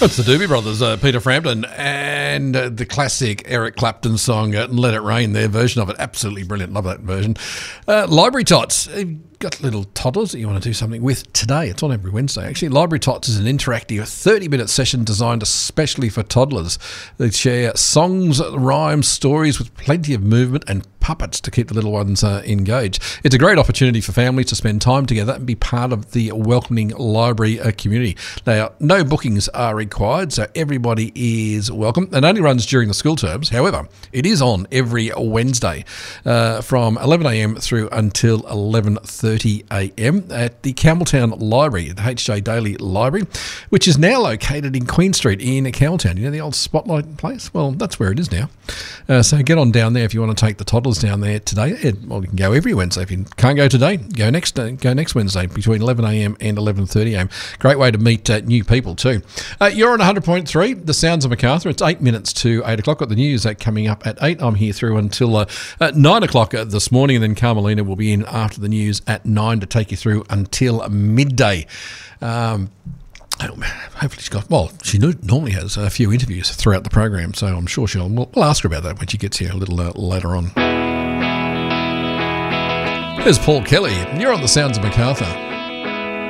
That's the Doobie Brothers, Peter Frampton, and the classic Eric Clapton song, Let It Rain, their version of it. Absolutely brilliant. Love that version. Library Tots. Got little toddlers that you want to do something with today. It's on every Wednesday, actually. Library Tots is an interactive 30-minute session designed especially for toddlers. They share songs, rhymes, stories with plenty of movement and puppets to keep the little ones engaged. It's a great opportunity for families to spend time together and be part of the welcoming library community. Now, no bookings are required, so everybody is welcome. It only runs during the school terms. However, it is on every Wednesday from 11am through until 11:30am at the Campbelltown Library, the HJ Daly Library, which is now located in Queen Street in Campbelltown. You know the old Spotlight place? Well, that's where it is now. So get on down there if you want to take the toddlers down there today. Well, you can go every Wednesday. If you can't go today, go next Wednesday between 11am and 11:30am. Great way to meet new people too. You're on 100.3, The Sounds of Macarthur. It's 8 minutes to 8 o'clock. Got the news coming up at 8. I'm here through until 9 o'clock this morning, and then Carmelina will be in after the news at 9 to take you through until midday. Hopefully she normally has a few interviews throughout the program, so I'm sure we'll ask her about that when she gets here a little later on. There's Paul Kelly. You're on The Sounds of Macarthur.